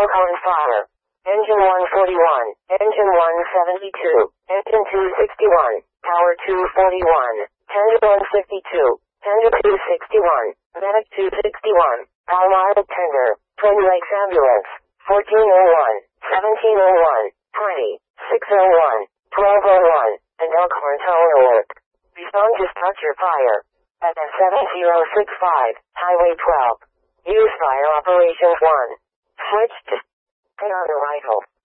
Elkhorn Fire. Engine 141, Engine 172, Engine 261, Tower 241, Tender 152, Tender 261, Medic 261, Palmyra Tender, Twin Lakes Ambulance, 1401, 1701, 20, 601, 1201, and Elkhorn Tower Alert. Respond to start your fire at 7065, Highway 12. Use Fire Operations 1. Switch to put on arrival.